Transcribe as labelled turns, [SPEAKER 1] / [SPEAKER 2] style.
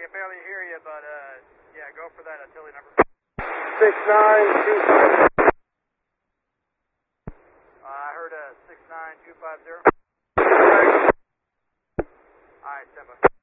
[SPEAKER 1] can barely hear you, but yeah, go for that artillery number.
[SPEAKER 2] 6925.
[SPEAKER 1] I heard 69250. All right, stand by.